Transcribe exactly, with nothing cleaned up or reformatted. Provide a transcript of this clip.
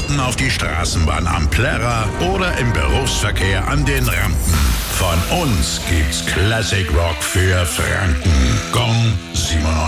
warten auf die Straßenbahn am Plärrer oder im Berufsverkehr an den Rampen. Von uns gibt's Classic Rock für Franken. Gong siebenundneunzig.